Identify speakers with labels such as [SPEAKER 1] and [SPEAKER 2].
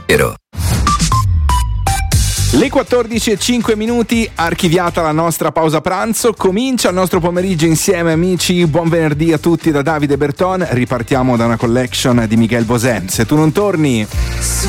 [SPEAKER 1] Le 14:05, archiviata la nostra pausa pranzo, comincia il nostro pomeriggio insieme amici, buon venerdì a tutti da Davide Berton, ripartiamo da una collection di Miguel Bosé, Se tu non torni.
[SPEAKER 2] Su